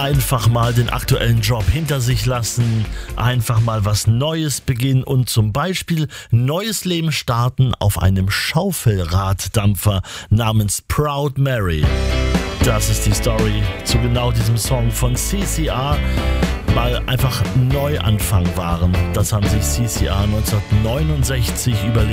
Einfach mal den aktuellen Job hinter sich lassen, einfach mal was Neues beginnen und zum Beispiel neues Leben starten auf einem Schaufelraddampfer namens Proud Mary. Das ist die Story zu genau diesem Song von CCR, weil einfach Neuanfang waren. Das haben sich CCR 1969 überlegt.